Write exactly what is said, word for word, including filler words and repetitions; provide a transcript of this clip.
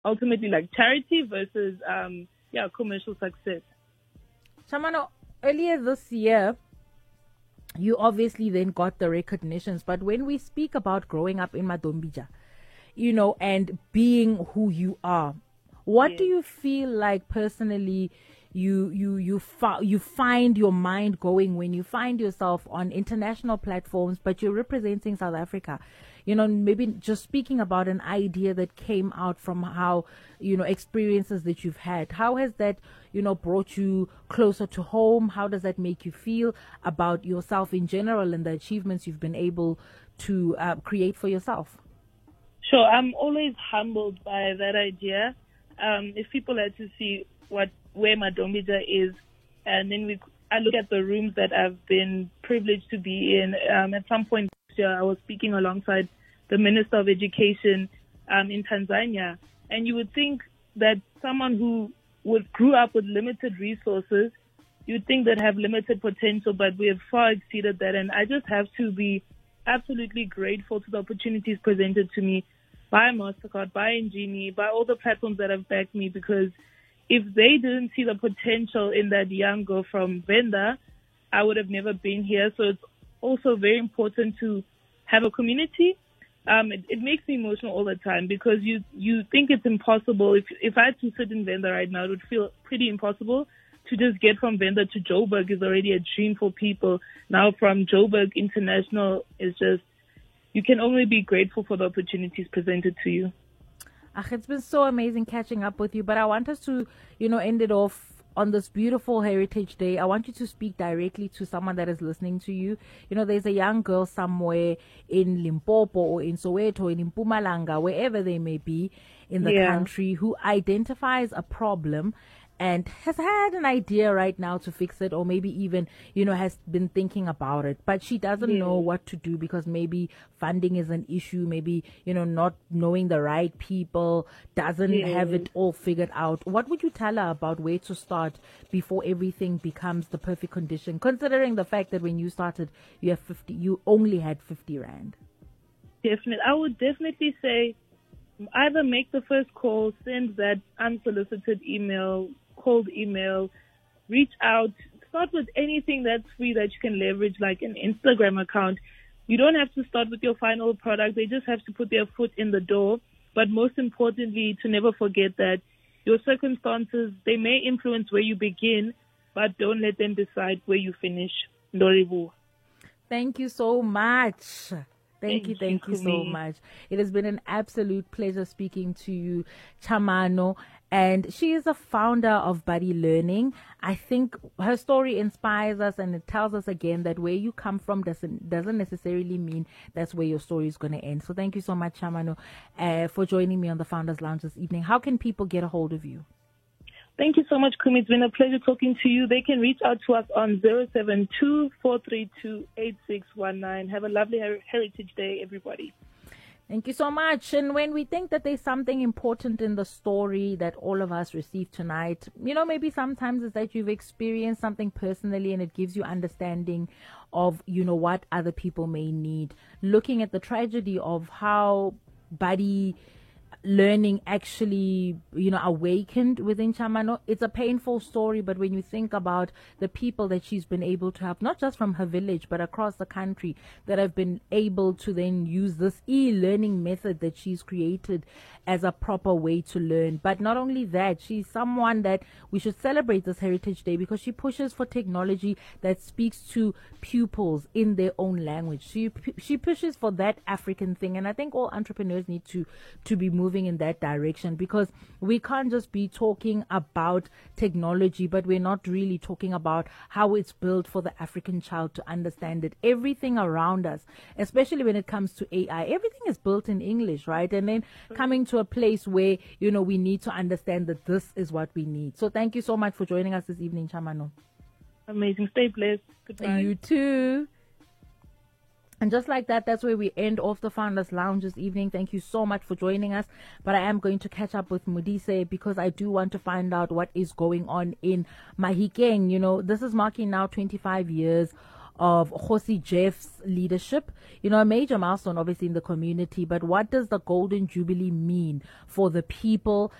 ultimately like charity versus um yeah commercial success. Chamano, earlier this year, you obviously then got the recognitions, but when we speak about growing up in Madombija, you know, and being who you are, what Yes. do you feel like personally you you you fi- you find your mind going when you find yourself on international platforms, but you're representing South Africa? You know, maybe just speaking about an idea that came out from how, you know, experiences that you've had. How has that, you know, brought you closer to home? How does that make you feel about yourself in general and the achievements you've been able to uh, create for yourself? Sure, I'm always humbled by that idea. Um, if people had to see what where Madombija is, and then we, I look at the rooms that I've been privileged to be in. Um, at some point this year, I was speaking alongside the Minister of Education um, in Tanzania, and you would think that someone who would grew up with limited resources, you'd think they'd have limited potential, but we have far exceeded that. And I just have to be absolutely grateful to the opportunities presented to me by Mastercard, by Ingenie, by all the platforms that have backed me, because if they didn't see the potential in that young girl from Venda, I would have never been here. So it's also very important to have a community. Um, it, it makes me emotional all the time because you, you think it's impossible. If if I had to sit in Venda right now, it would feel pretty impossible. To just get from Venda to Joburg is already a dream for people. Now from Joburg International is just, you can only be grateful for the opportunities presented to you. Ach, it's been so amazing catching up with you, but I want us to, you know, end it off on this beautiful Heritage Day. I want you to speak directly to someone that is listening to you. You know, there's a young girl somewhere in Limpopo or in Soweto, in Mpumalanga, wherever they may be in the Yeah. country, who identifies a problem and has had an idea right now to fix it, or maybe even, you know, has been thinking about it, but she doesn't Yes. know what to do because maybe funding is an issue, maybe, you know, not knowing the right people, doesn't Yes. have it all figured out. What would you tell her about where to start before everything becomes the perfect condition, considering the fact that when you started, you have fifty, you only had fifty rand? Definitely. I would definitely say either make the first call, send that unsolicited email, cold email, reach out, start with anything that's free that you can leverage, like an Instagram account. You don't have to start with your final product. They just have to put their foot in the door. But most importantly, to never forget that your circumstances, they may influence where you begin, but don't let them decide where you finish. Ndoribu. Thank you so much. Thank, Thank you, thank you, you so Kumi. much. It has been an absolute pleasure speaking to you, Chamano. And she is a founder of Buddy Learning. I think her story inspires us, and it tells us again that where you come from doesn't doesn't necessarily mean that's where your story is going to end. So thank you so much, Chamano, uh, for joining me on the Founders Lounge this evening. How can people get a hold of you? Thank you so much, Kumi. It's been a pleasure talking to you. They can reach out to us on zero seven two, four three two, eight six one nine. Have a lovely Her- Heritage Day, everybody. Thank you so much. And when we think that there's something important in the story that all of us received tonight, you know, maybe sometimes it's that you've experienced something personally and it gives you understanding of, you know, what other people may need. Looking at the tragedy of how Buddy Learning actually, you know, awakened within Chamano. It's a painful story, but when you think about the people that she's been able to help, not just from her village, but across the country, that have been able to then use this e-learning method that she's created as a proper way to learn. But not only that, she's someone that we should celebrate this Heritage Day because she pushes for technology that speaks to pupils in their own language. She she pushes for that African thing, and I think all entrepreneurs need to to be moving in that direction, because we can't just be talking about technology, but we're not really talking about how it's built for the African child to understand it. Everything around us, especially when it comes to A I, everything is built in English, right? And then coming to a place where, you know, we need to understand that this is what we need. So thank you so much for joining us this evening, Chamano. Amazing. Stay blessed. Goodbye. You too. And just like that, that's where we end off the Founders Lounge this evening. Thank you so much for joining us. But I am going to catch up with Modise because I do want to find out what is going on in Mahikeng. You know, this is marking now twenty-five years of Kgosi Jeff's leadership. You know, a major milestone obviously in the community, but what does the Golden Jubilee mean for the people